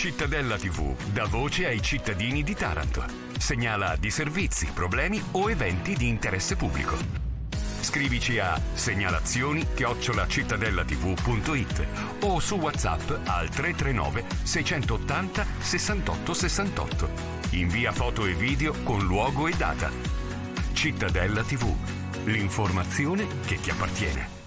Cittadella TV dà voce ai cittadini di Taranto. Segnala disservizi, problemi o eventi di interesse pubblico. Scrivici a segnalazioni@cittadellatv.it o su WhatsApp al 339 680 68 68. Invia foto e video con luogo e data. Cittadella TV, l'informazione che ti appartiene.